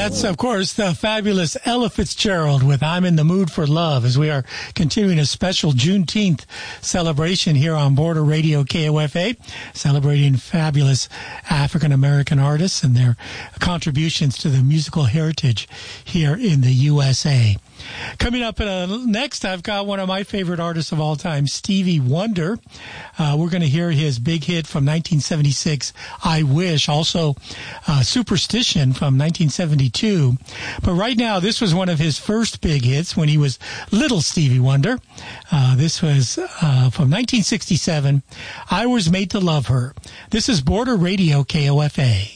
That's, of course, the fabulous Ella Fitzgerald with I'm in the Mood for Love, as we are continuing a special Juneteenth celebration here on Border Radio KOFA, celebrating fabulous African-American artists and their contributions to the musical heritage here in the USA. Coming up next, I've got one of my favorite artists of all time, Stevie Wonder. We're going to hear his big hit from 1976, I Wish, also Superstition from 1972. But right now, this was one of his first big hits when he was little Stevie Wonder. This was from 1967, I Was Made to Love Her. This is Border Radio KOFA.